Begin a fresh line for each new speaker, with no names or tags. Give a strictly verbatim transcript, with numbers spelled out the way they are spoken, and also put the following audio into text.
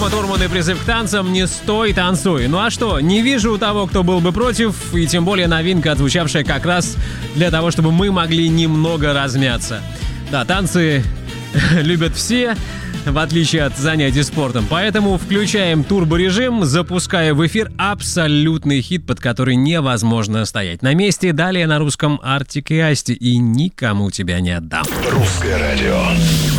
Турман и призыв к танцам «Не стой, танцуй». Ну а что, не вижу того, кто был бы против, и тем более новинка, отзвучавшая как раз для того, чтобы мы могли немного размяться. Да, танцы любят все, в отличие от занятий спортом. Поэтому включаем турборежим, запуская в эфир абсолютный хит, под который невозможно стоять на месте. Далее на русском Артик и Асти и «Никому тебя не отдам».
Русское радио.